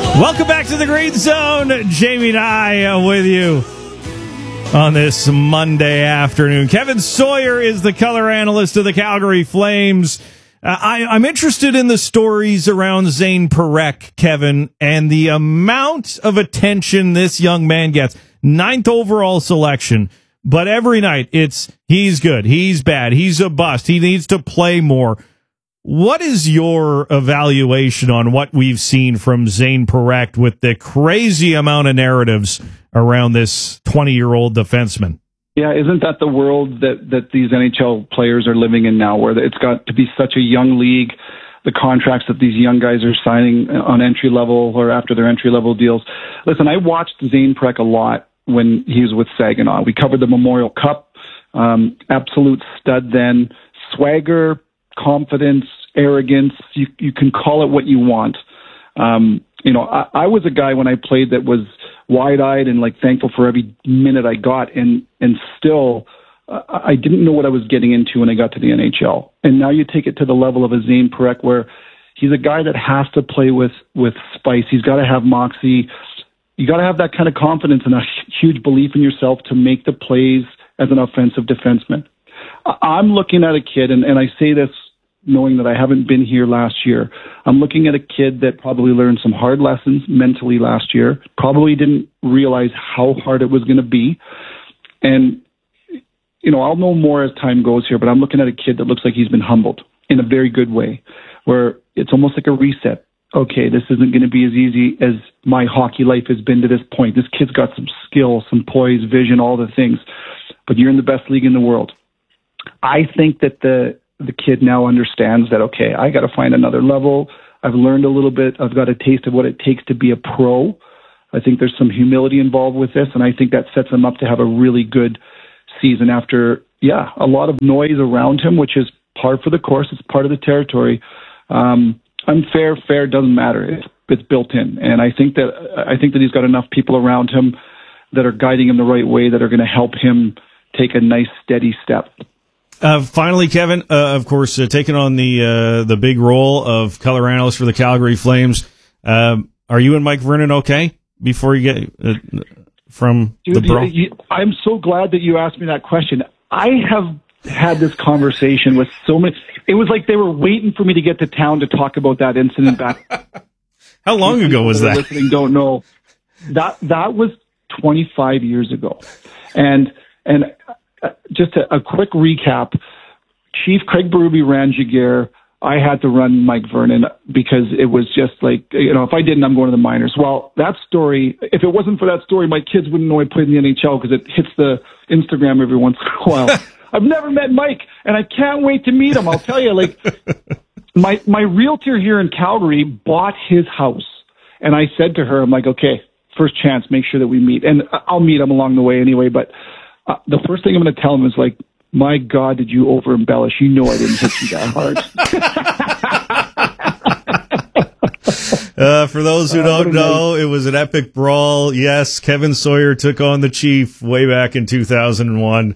Welcome back to the Green Zone. Jamie and I with you on this Monday afternoon. Kevin Sawyer is the color analyst of the Calgary Flames. I'm interested in the stories around Zane Parekh, Kevin, and the amount of attention this young man gets. 9th overall selection, but every night it's he's good, he's bad, he's a bust, he needs to play more. What is your evaluation on what we've seen from Zane Parekh with the crazy amount of narratives around this 20-year-old defenseman? Yeah, isn't that the world that these NHL players are living in now, where it's got to be such a young league, the contracts that these young guys are signing on entry level or after their entry level deals? Listen, I watched Zane Parekh a lot when he was with Saginaw. We covered the Memorial Cup, absolute stud then, swagger, confidence, arrogance, you can call it what you want. I was a guy when I played that was wide-eyed and thankful for every minute I got, and still I didn't know what I was getting into when I got to the NHL. And now you take it to the level of a Zane Parekh, where he's a guy that has to play with spice. He's got to have moxie. You got to have that kind of confidence and a huge belief in yourself to make the plays as an offensive defenseman. I'm looking at a kid, and I say this knowing that I haven't been here last year. I'm looking at a kid that probably learned some hard lessons mentally last year, probably didn't realize how hard it was going to be. And, I'll know more as time goes here, but I'm looking at a kid that looks like he's been humbled in a very good way, where it's almost like a reset. Okay, this isn't going to be as easy as my hockey life has been to this point. This kid's got some skill, some poise, vision, all the things, but you're in the best league in the world. I think that the kid now understands that, okay, I got to find another level. I've learned a little bit. I've got a taste of what it takes to be a pro. I think there's some humility involved with this, and I think that sets him up to have a really good season after, a lot of noise around him, which is par for the course. It's part of the territory. Unfair, fair, doesn't matter. It's built in. And I think that he's got enough people around him that are guiding him the right way, that are going to help him take a nice, steady step. Finally, Kevin, of course, taking on the big role of color analyst for the Calgary Flames. Are you and Mike Vernon okay before you get from the bro? I'm so glad that you asked me that question. I have had this conversation with so many. It was like they were waiting for me to get to town to talk about that incident back. How long ago was that? Listening don't know. That was 25 years ago, and just a quick recap. Chief Craig Berube ran Giguère. I had to run Mike Vernon because it was just like, if I didn't, I'm going to the minors. Well, that story, if it wasn't for that story, my kids wouldn't know I played in the NHL because it hits the Instagram every once in a while. I've never met Mike, and I can't wait to meet him. I'll tell you, my realtor here in Calgary bought his house, and I said to her, I'm like, okay, first chance, make sure that we meet. And I'll meet him along the way anyway, but the first thing I'm going to tell him is my God, did you over embellish? I didn't hit you that hard. For those who don't know, it was an epic brawl. Yes, Kevin Sawyer took on the Chief way back in 2001.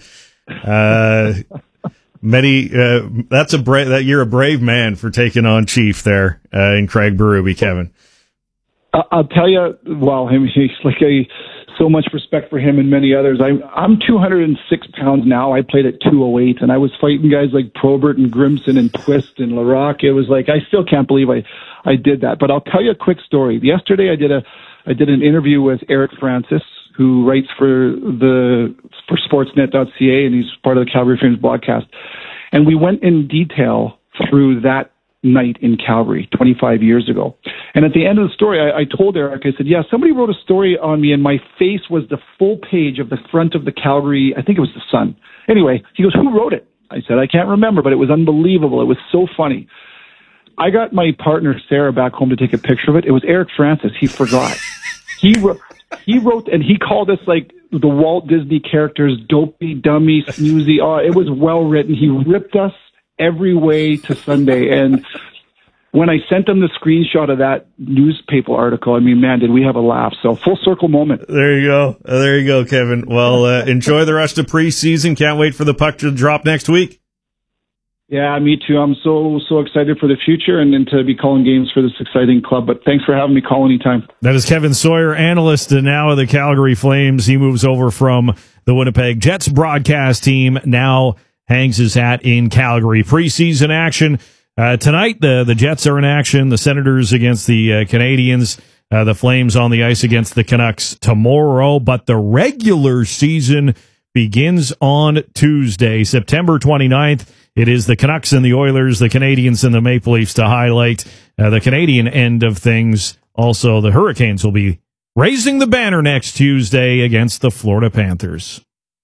You're a brave man for taking on Chief there in Craig Berube, Kevin. I'll tell you, he's so much respect for him and many others. I'm 206 pounds now. I played at 208, and I was fighting guys like Probert and Grimson and Twist and Larocque. It was I still can't believe I did that. But I'll tell you a quick story. Yesterday, I did an interview with Eric Francis, who writes for Sportsnet.ca, and he's part of the Calgary Flames broadcast. And we went in detail through that night in Calgary 25 years ago. And at the end of the story, I told Eric, I said, somebody wrote a story on me, and my face was the full page of the front of the Calgary, I think it was the Sun. Anyway, he goes, who wrote it? I said, I can't remember, but it was unbelievable. It was so funny. I got my partner, Sarah, back home to take a picture of it. It was Eric Francis. He forgot. He wrote, and he called us the Walt Disney characters, dopey, dummy, snoozy. Oh, it was well written. He ripped us every way to Sunday. And when I sent him the screenshot of that newspaper article, man, did we have a laugh. So full circle moment. There you go, Kevin. Well, enjoy the rest of preseason. Can't wait for the puck to drop next week. Yeah, me too. I'm so excited for the future and to be calling games for this exciting club. But thanks for having me call anytime. That is Kevin Sawyer, analyst now of the Calgary Flames. He moves over from the Winnipeg Jets broadcast team, now hangs his hat in Calgary. Preseason action tonight. The Jets are in action. The Senators against the Canadiens. The Flames on the ice against the Canucks tomorrow. But the regular season begins on Tuesday, September 29th. It is the Canucks and the Oilers, the Canadiens and the Maple Leafs to highlight the Canadian end of things. Also, the Hurricanes will be raising the banner next Tuesday against the Florida Panthers.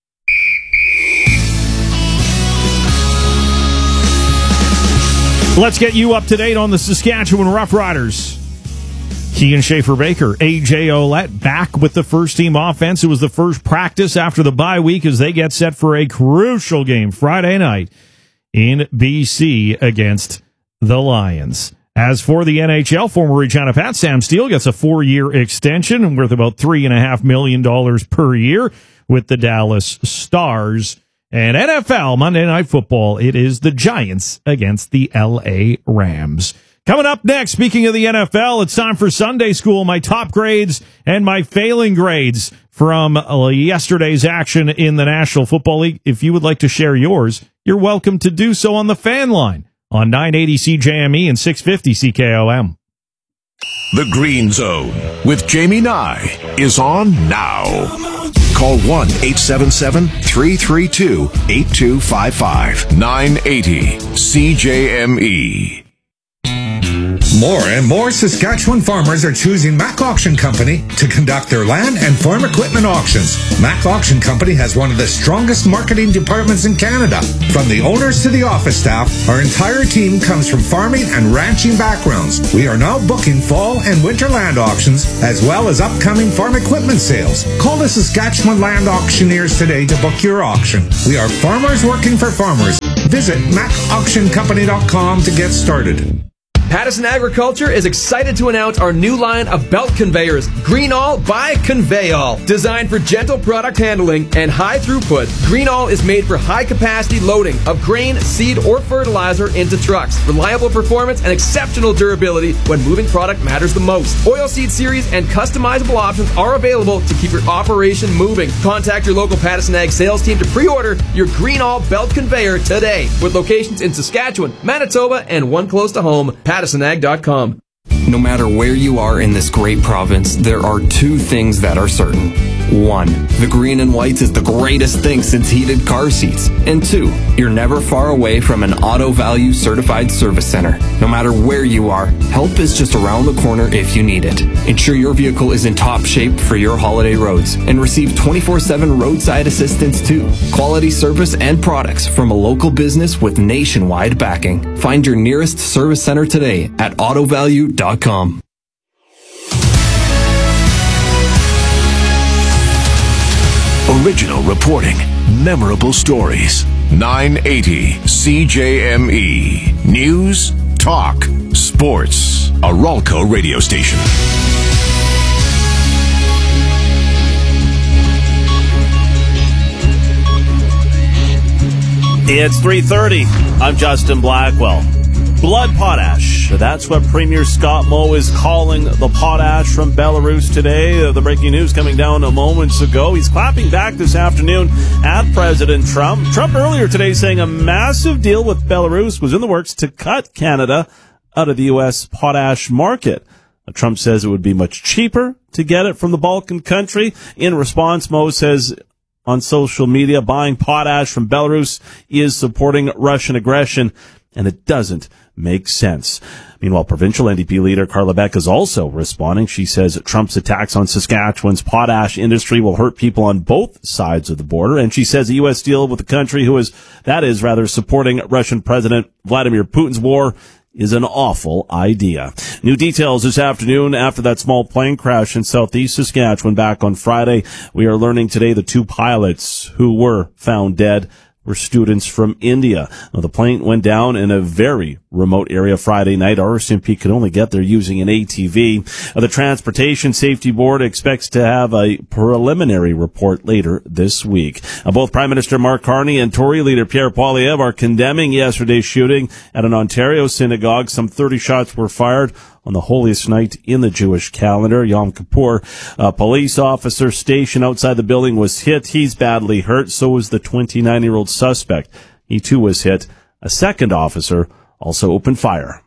Let's get you up to date on the Saskatchewan Roughriders. Keegan Schaefer-Baker, AJ Ouellette back with the first-team offense. It was the first practice after the bye week as they get set for a crucial game Friday night in BC against the Lions. As for the NHL, former Regina Pat Sam Steele gets a 4-year extension worth about $3.5 million per year with the Dallas Stars. And NFL, Monday Night Football, it is the Giants against the LA Rams. Coming up next, speaking of the NFL, it's time for Sunday School, my top grades and my failing grades from yesterday's action in the National Football League. If you would like to share yours, you're welcome to do so on the fan line on 980 CJME and 650 CKOM. The Green Zone with Jamie Nye is on now. Call 1-877-332-8255. 980 CJME. More and more Saskatchewan farmers are choosing Mac Auction Company to conduct their land and farm equipment auctions. Mac Auction Company has one of the strongest marketing departments in Canada. From the owners to the office staff, our entire team comes from farming and ranching backgrounds. We are now booking fall and winter land auctions, as well as upcoming farm equipment sales. Call the Saskatchewan Land Auctioneers today to book your auction. We are farmers working for farmers. Visit MacAuctionCompany.com to get started. Pattison Agriculture is excited to announce our new line of belt conveyors, Greenall by Conveyall. Designed for gentle product handling and high throughput, Greenall is made for high-capacity loading of grain, seed, or fertilizer into trucks. Reliable performance and exceptional durability when moving product matters the most. Oilseed series and customizable options are available to keep your operation moving. Contact your local Pattison Ag sales team to pre-order your Greenall belt conveyor today, with locations in Saskatchewan, Manitoba, and one close to home, PattисonAg.com. No matter where you are in this great province, there are two things that are certain. 1. The green and whites is the greatest thing since heated car seats. And 2. You're never far away from an Auto Value certified service center. No matter where you are, help is just around the corner if you need it. Ensure your vehicle is in top shape for your holiday roads and receive 24/7 roadside assistance too. Quality service and products from a local business with nationwide backing. Find your nearest service center today at autovalue.com. Original reporting, memorable stories. 980 CJME. News, talk, sports. A Ralco radio station. It's 3:30. I'm Justin Blackwell. Blood potash. That's what Premier Scott Moe is calling the potash from Belarus today. The breaking news coming down moments ago. He's clapping back this afternoon at President Trump. Trump earlier today saying a massive deal with Belarus was in the works to cut Canada out of the U.S. potash market. Trump says it would be much cheaper to get it from the Balkan country. In response, Moe says on social media, buying potash from Belarus is supporting Russian aggression, and it doesn't make sense. Meanwhile, provincial NDP leader Carla Beck is also responding. She says Trump's attacks on Saskatchewan's potash industry will hurt people on both sides of the border. And she says a U.S. deal with a country who is supporting Russian President Vladimir Putin's war is an awful idea. New details this afternoon after that small plane crash in southeast Saskatchewan back on Friday. We are learning today the two pilots who were found dead were students from India. Now, the plane went down in a very remote area Friday night. RCMP could only get there using an ATV. The Transportation Safety Board expects to have a preliminary report later this week. Both Prime Minister Mark Carney and Tory leader Pierre Poilievre are condemning yesterday's shooting at an Ontario synagogue. Some 30 shots were fired on the holiest night in the Jewish calendar, Yom Kippur. A police officer stationed outside the building was hit. He's badly hurt. So was the 29-year-old suspect. He too was hit. A second officer also opened fire.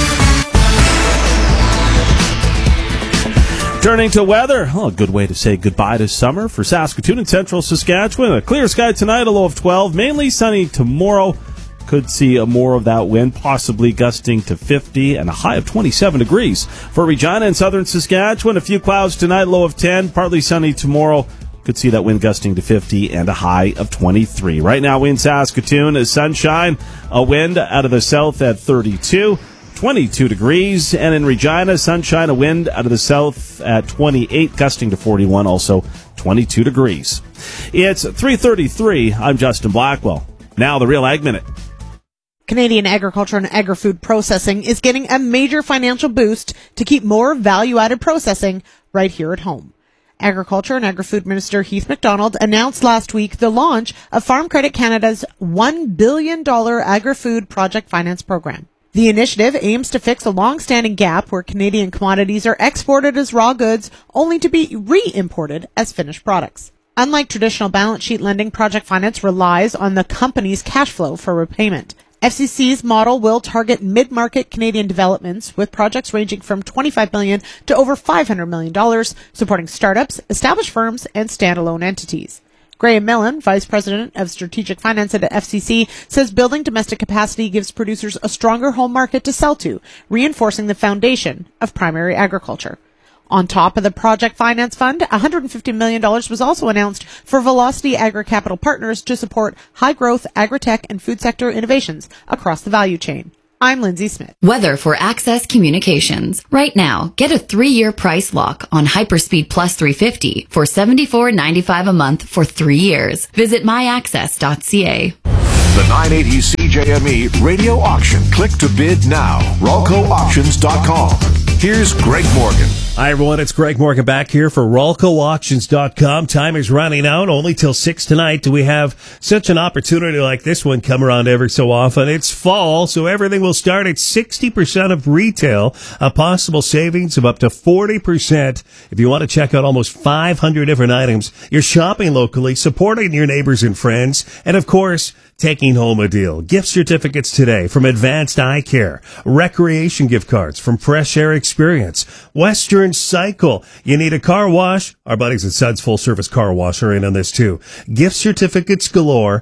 Turning to weather, a good way to say goodbye to summer for Saskatoon and central Saskatchewan. A clear sky tonight, a low of 12. Mainly sunny tomorrow. Could see more of that wind, possibly gusting to 50 and a high of 27 degrees. For Regina and southern Saskatchewan, a few clouds tonight, low of 10. Partly sunny tomorrow. Could see that wind gusting to 50 and a high of 23. Right now in Saskatoon is sunshine, a wind out of the south at 32. 22 degrees, and in Regina, sunshine, a wind out of the south at 28, gusting to 41, also 22 degrees. It's 3:33. I'm Justin Blackwell. Now the Real Ag Minute. Canadian agriculture and agri-food processing is getting a major financial boost to keep more value-added processing right here at home. Agriculture and Agri-Food Minister Heath MacDonald announced last week the launch of Farm Credit Canada's $1 billion agri-food project finance program. The initiative aims to fix a long-standing gap where Canadian commodities are exported as raw goods only to be re-imported as finished products. Unlike traditional balance sheet lending, project finance relies on the company's cash flow for repayment. FCC's model will target mid-market Canadian developments with projects ranging from $25 million to over $500 million, supporting startups, established firms, and standalone entities. Graham Millen, Vice President of Strategic Finance at FCC, says building domestic capacity gives producers a stronger home market to sell to, reinforcing the foundation of primary agriculture. On top of the Project Finance Fund, $150 million was also announced for Velocity Agri-Capital Partners to support high-growth agri-tech and food sector innovations across the value chain. I'm Lindsay Smith. Weather for Access Communications. Right now, get a 3-year price lock on Hyperspeed Plus 350 for $74.95 a month for 3 years. Visit myaccess.ca. The 980 CJME radio auction. Click to bid now. RalcoAuctions.com. Here's Greg Morgan. Hi, everyone. It's Greg Morgan back here for RalcoAuctions.com. Time is running out. Only till 6 tonight do we have such an opportunity like this one come around every so often. It's fall, so everything will start at 60% of retail, a possible savings of up to 40%. If you want to check out almost 500 different items, you're shopping locally, supporting your neighbors and friends, and of course, taking home a deal. Gift certificates today from Advanced Eye Care, recreation gift cards from Fresh Air Experience, Western Cycle. You need a car wash? Our buddies at Suds Full Service Car Wash are in on this too. Gift certificates galore.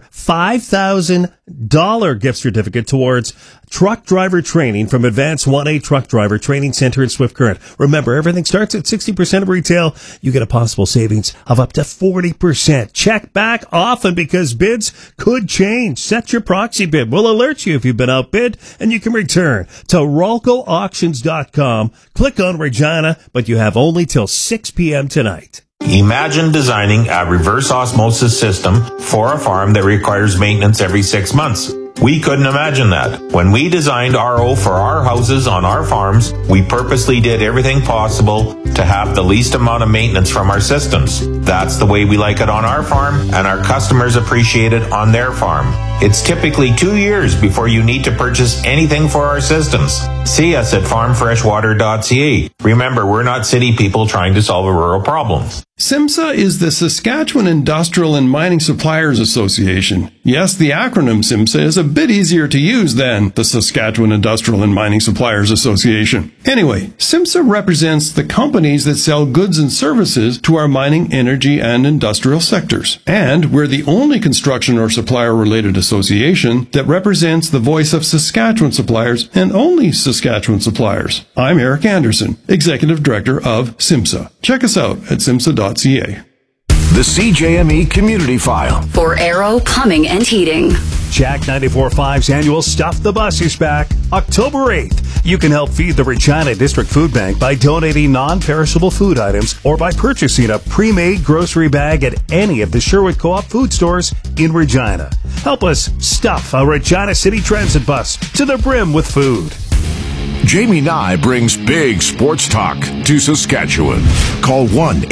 $5,000 gift certificate towards truck driver training from Advanced 1A Truck Driver Training Center in Swift Current. Remember, everything starts at 60% of retail. You get a possible savings of up to 40%. Check back often because bids could change. Set your proxy bid. We'll alert you if you've been outbid, and you can return to RalcoAuctions.com. Click on Regina, but you have only till 6 p.m. tonight. Imagine designing a reverse osmosis system for a farm that requires maintenance every 6 months. We couldn't imagine that. When we designed RO for our houses on our farms, we purposely did everything possible to have the least amount of maintenance from our systems. That's the way we like it on our farm, and our customers appreciate it on their farm. It's typically 2 years before you need to purchase anything for our systems. See us at farmfreshwater.ca. Remember, we're not city people trying to solve a rural problem. SIMSA is the Saskatchewan Industrial and Mining Suppliers Association. Yes, the acronym SIMSA is a bit easier to use than the Saskatchewan Industrial and Mining Suppliers Association. Anyway, SIMSA represents the companies that sell goods and services to our mining, energy, and industrial sectors. And we're the only construction or supplier-related association that represents the voice of Saskatchewan suppliers and only Saskatchewan suppliers. I'm Eric Anderson, Executive Director of SIMSA. Check us out at simsa.ca. The CJME Community File. For Aero Plumbing and Heating. Jack 94.5's annual Stuff the Bus is back October 8th. You can help feed the Regina District Food Bank by donating non-perishable food items or by purchasing a pre-made grocery bag at any of the Sherwood Co-op food stores in Regina. Help us stuff a Regina City Transit bus to the brim with food. Jamie Nye brings big sports talk to Saskatchewan. Call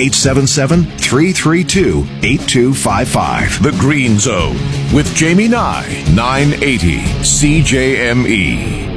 1-877-332-8255. The Green Zone with Jamie Nye, 980 CJME.